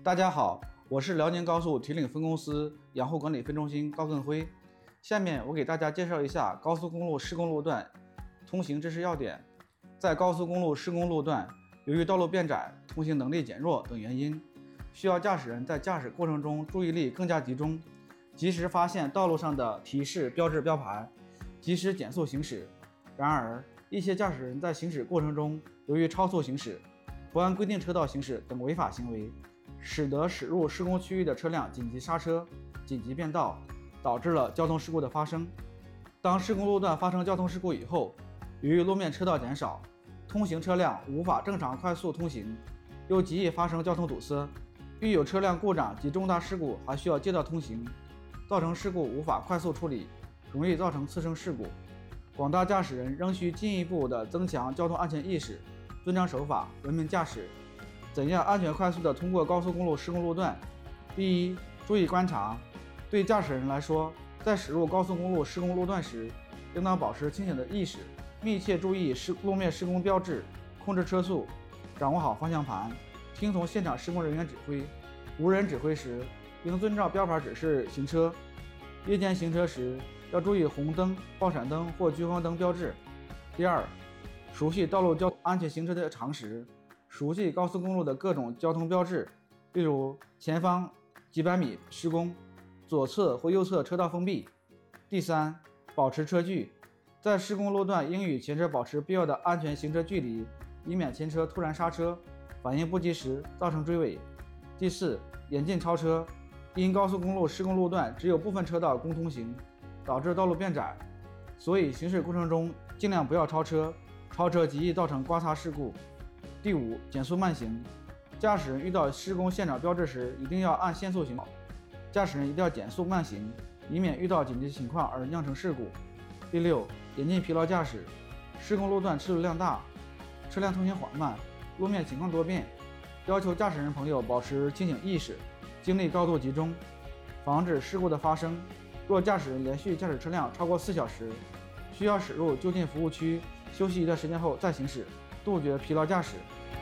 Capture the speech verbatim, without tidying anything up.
大家好，我是辽宁高速铁岭分公司养护管理分中心高根辉。下面我给大家介绍一下高速公路施工路段通行知识要点。在高速公路施工路段，由于道路变窄、通行能力减弱等原因，需要驾驶人在驾驶过程中注意力更加集中，及时发现道路上的提示标志标牌，及时减速行驶。然而，一些驾驶人在行驶过程中，由于超速行驶、不按规定车道行驶等违法行为，使得驶入施工区域的车辆紧急刹车、紧急变道，导致了交通事故的发生。当施工路段发生交通事故以后，由于路面车道减少，通行车辆无法正常快速通行，又极易发生交通堵塞。遇有车辆故障及重大事故，还需要借道通行，造成事故无法快速处理，容易造成次生事故。广大驾驶人仍需进一步的增强交通安全意识，遵章守法，文明驾驶。怎样安全快速地通过高速公路施工路段？第一，注意观察。对驾驶人来说，在驶入高速公路施工路段时，应当保持清醒的意识，密切注意施路面施工标志，控制车速，掌握好方向盘，听从现场施工人员指挥。无人指挥时，应遵照标牌指示行车。夜间行车时，要注意红灯、报闪灯或聚光灯标志。第二，熟悉道路交通安全行车的常识，熟悉高速公路的各种交通标志，例如前方几百米施工，左侧或右侧车道封闭。第三，保持车距，在施工路段应与前车保持必要的安全行车距离，以免前车突然刹车，反应不及时造成追尾。第四，严禁超车，因高速公路施工路段只有部分车道供通行，导致道路变窄，所以行驶过程中尽量不要超车，超车极易造成刮擦事故。第五，减速慢行，驾驶人遇到施工现场标志时，一定要按限速行跑，驾驶人一定要减速慢行，以免遇到紧急情况而酿成事故。第六，严禁疲劳驾驶，施工路段车流量大，车辆通行缓慢，路面情况多变，要求驾驶人朋友保持清醒意识，精力高度集中，防止事故的发生。若驾驶人连续驾驶车辆超过四小时，需要驶入就近服务区休息一段时间后再行驶，杜绝疲劳驾驶。